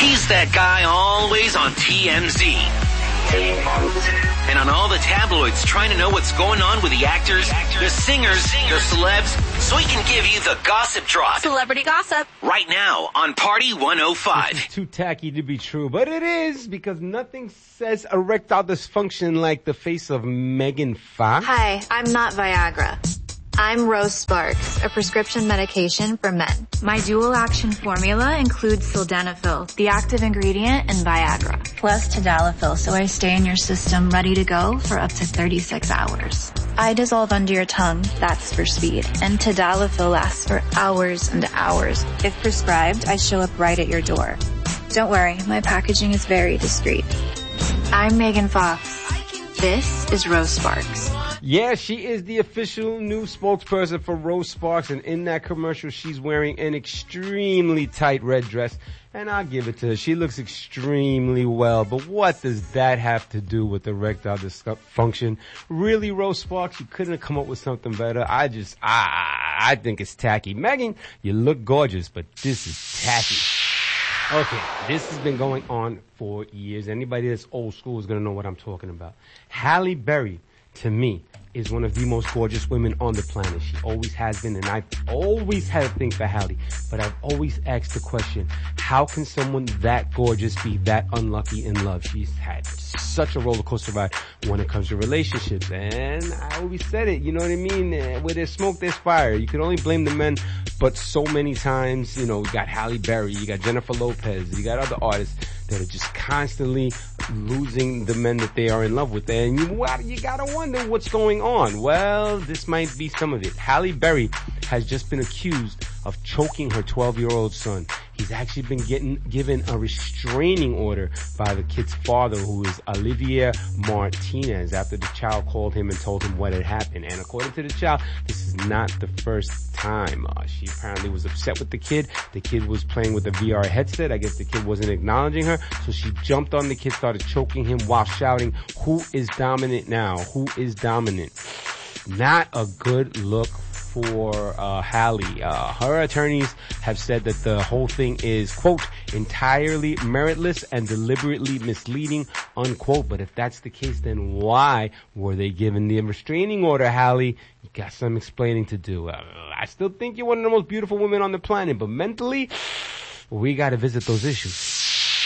He's that guy always on TMZ. And on all the tabloids trying to know what's going on with the actors, the singers, the celebs, so he can give you the gossip drop. Celebrity gossip. Right now on Party 105. This is too tacky to be true, but it is, because nothing says erectile dysfunction like the face of Megan Fox. Hi, I'm not Viagra. I'm Rose Sparks, a prescription medication for men. My dual-action formula includes sildenafil, the active ingredient in Viagra, plus tadalafil, so I stay in your system ready to go for up to 36 hours. I dissolve under your tongue, that's for speed, and tadalafil lasts for hours and hours. If prescribed, I show up right at your door. Don't worry, my packaging is very discreet. I'm Megan Fox. This is Rose Sparks. Yeah, she is the official new spokesperson for Rose Sparks, and in that commercial, she's wearing an extremely tight red dress, and I'll give it to her. She looks extremely well, but what does that have to do with erectile dysfunction? Really, Rose Sparks, you couldn't have come up with something better. I think it's tacky. Megan, you look gorgeous, but this is tacky. Okay, this has been going on for years. Anybody that's old school is going to know what I'm talking about. Halle Berry, to me, is one of the most gorgeous women on the planet. She always has been, and I've always had a thing for Halle. But I've always asked the question, how can someone that gorgeous be that unlucky in love? She's had such a roller coaster ride when it comes to relationships. And I always said it, you know what I mean? Where there's smoke, there's fire. You can only blame the men, but so many times, you know, you got Halle Berry, you got Jennifer Lopez, you got other artists that are just constantly losing the men that they are in love with. And you gotta wonder what's going on. Well, this might be some of it. Halle Berry has just been accused of choking her 12-year-old son. He's actually been given a restraining order by the kid's father, who is Olivier Martinez, after the child called him and told him what had happened. And according to the child, this is not the first time. She apparently was upset with the kid. The kid was playing with a VR headset. I guess the kid wasn't acknowledging her, so she jumped on the kid, started choking him while shouting, "Who is dominant now? Who is dominant?" Not a good look for Halle. Her attorneys have said that the whole thing is, quote, entirely meritless and deliberately misleading, unquote. But if that's the case, then why were they given the restraining order, Halle? You got some explaining to do. I still think you're one of the most beautiful women on the planet, but mentally, we got to visit those issues.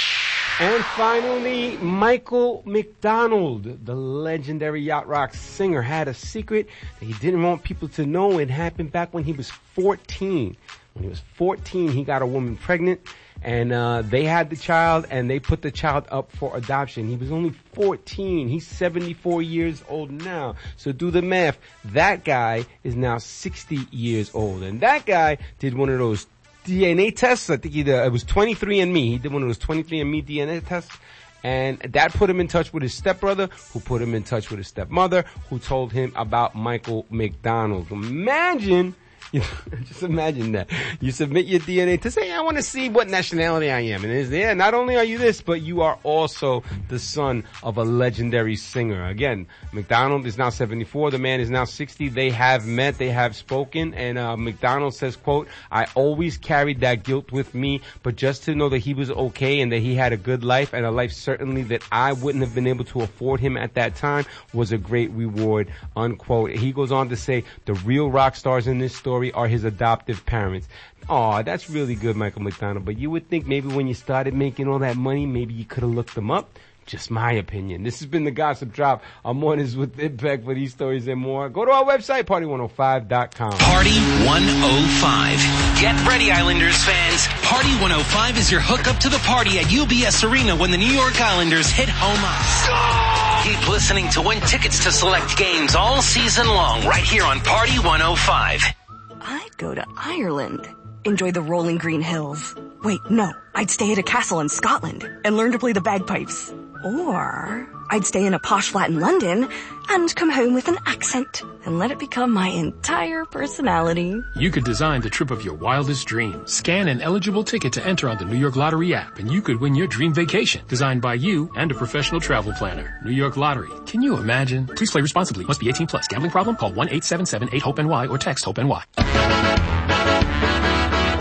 And finally, Michael McDonald, the legendary yacht rock singer, had a secret that he didn't want people to know. It happened back when he was 14. When he was 14, he got a woman pregnant, and they had the child, and they put the child up for adoption. He was only 14. He's 74 years old now. So do the math. That guy is now 60 years old, and that guy did one of those DNA tests. I think it was 23andMe. He did one of those 23andMe DNA tests, and that put him in touch with his stepbrother, who put him in touch with his stepmother, who told him about Michael McDonald. Just imagine that. You submit your DNA to say, I want to see what nationality I am. And it's there. Not only are you this, but you are also the son of a legendary singer. Again, McDonald is now 74. The man is now 60. They have met. They have spoken. And McDonald says, quote, I always carried that guilt with me, but just to know that he was okay and that he had a good life, and a life certainly that I wouldn't have been able to afford him at that time, was a great reward, unquote. He goes on to say, the real rock stars in this story are his adoptive parents. Aw, that's really good, Michael McDonald. But you would think maybe when you started making all that money, maybe you could have looked them up. Just my opinion. This has been the Gossip Drop. I'm Mornings with Impact. For these stories and more, go to our website, party105.com. Party 105. Get ready, Islanders fans. Party 105 is your hookup to the party at UBS Arena when the New York Islanders hit home ice. Keep listening to win tickets to select games all season long right here on Party 105. I'd go to Ireland. Enjoy the rolling green hills. Wait, no. I'd stay at a castle in Scotland and learn to play the bagpipes. Or I'd stay in a posh flat in London and come home with an accent and let it become my entire personality. You could design the trip of your wildest dreams. Scan an eligible ticket to enter on the New York Lottery app, and you could win your dream vacation, designed by you and a professional travel planner. New York Lottery. Can you imagine? Please play responsibly. Must be 18 plus. Gambling problem? Call 1-877-8-HOPE-NY or text HOPE-NY. Don't miss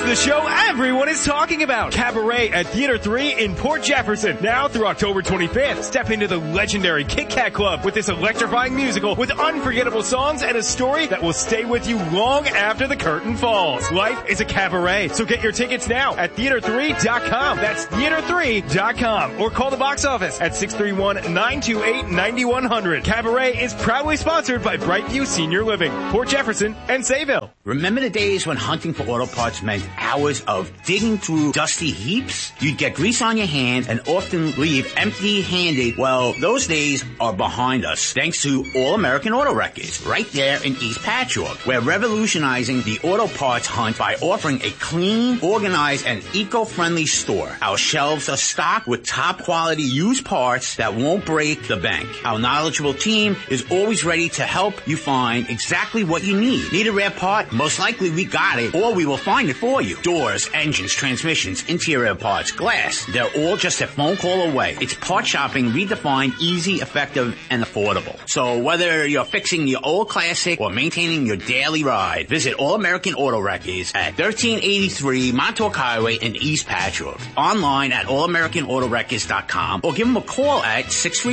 the show everyone is talking about. Cabaret at Theater 3 in Port Jefferson. Now through October 25th. Step into the legendary Kit Kat Club with this electrifying musical with unforgettable songs and a story that will stay with you long after the curtain falls. Life is a cabaret, so get your tickets now at theater3.com. That's theater3.com. Or call the box office at 631-928-9100. Cabaret is proudly sponsored by Brightview Senior Living, Port Jefferson, and Sayville. Remember the days when hunting for auto parts meant hours of digging through dusty heaps? You'd get grease on your hands and often leave empty-handed. Well, those days are behind us, thanks to All American Auto Records, right there in East Patchogue. We're revolutionizing the auto parts hunt by offering a clean, organized, and eco-friendly store. Our shelves are stocked with top-quality used parts that won't break the bank. Our knowledgeable team is always ready to help you find exactly what you need. Need a rare part? Most likely we got it, or we will find it for you. Doors, engines, transmissions, interior parts, glass. They're all just a phone call away. It's part shopping redefined, easy, effective, and affordable. So whether you're fixing your old classic or maintaining your daily ride, visit All American Auto Records at 1383 Montauk Highway in East Patchogue. Online at allamericanautorecords.com or give them a call at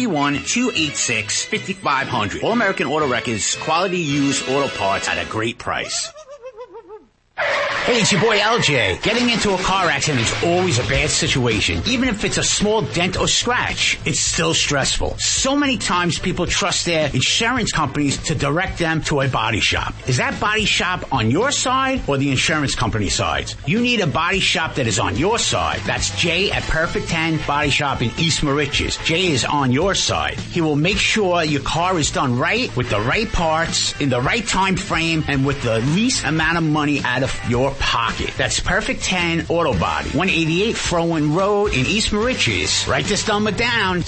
631-286-5500. All American Auto Records, quality used auto parts at a great price. Hey, it's your boy LJ. Getting into a car accident is always a bad situation. Even if it's a small dent or scratch, it's still stressful. So many times people trust their insurance companies to direct them to a body shop. Is that body shop on your side or the insurance company side? You need a body shop that is on your side. That's Jay at Perfect 10 Body Shop in East Moriches. Jay is on your side. He will make sure your car is done right, with the right parts, in the right time frame, and with the least amount of money out of your pocket. That's Perfect 10 Auto Body, 188 Frowen Road in East Moriches. Write this number down,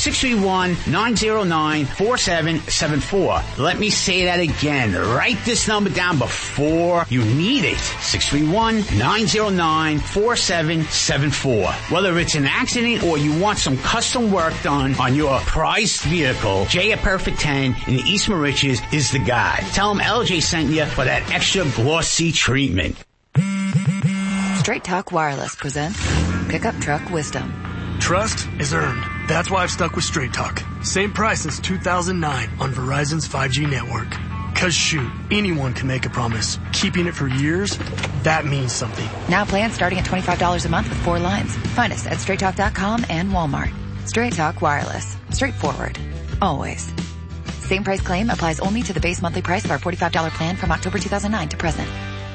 631-909-4774. Let me say that again. Write this number down before you need it. 631-909-4774. Whether it's an accident or you want some custom work done on your prized vehicle, Jay at Perfect 10 in East Moriches is the guy. Tell him LJ sent you for that extra glossy treatment. Straight Talk Wireless presents Pickup Truck Wisdom. Trust is earned. That's why I've stuck with Straight Talk. Same price since 2009 on Verizon's 5G network. Cause shoot, anyone can make a promise. Keeping it for years, that means something. Now plans starting at $25 a month with 4 lines. Find us at StraightTalk.com and Walmart. Straight Talk Wireless. Straightforward. Always. Same price claim applies only to the base monthly price of our $45 plan from October 2009 to present.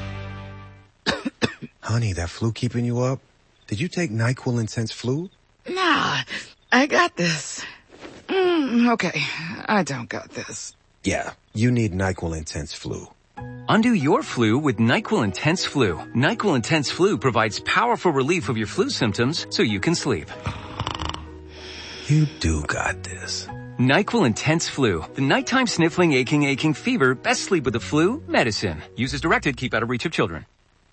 Honey, that flu keeping you up? Did you take NyQuil Intense Flu? Nah, I got this. Okay, I don't got this. Yeah, you need NyQuil Intense Flu. Undo your flu with NyQuil Intense Flu. NyQuil Intense Flu provides powerful relief of your flu symptoms so you can sleep. You do got this. NyQuil Intense Flu. The nighttime sniffling, aching fever. Best sleep with the flu medicine. Use as directed. Keep out of reach of children.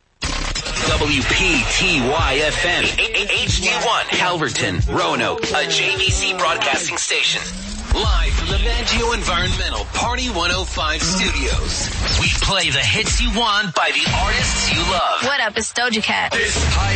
WPTY-FM, HD1, Calverton, Roanoke, a JVC broadcasting station. Live from the Maggio Environmental Party 105 studios. We play the hits you want by the artists you love. What up, it's Doja Cat. This high